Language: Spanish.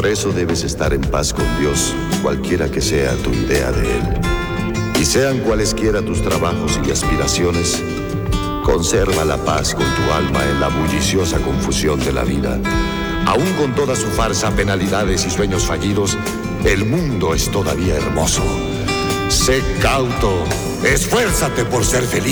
Por eso debes estar en paz con Dios, cualquiera que sea tu idea de Él. Y sean cualesquiera tus trabajos y aspiraciones, conserva la paz con tu alma en la bulliciosa confusión de la vida. Aún con toda su farsa, penalidades y sueños fallidos, el mundo es todavía hermoso. Sé cauto, esfuérzate por ser feliz.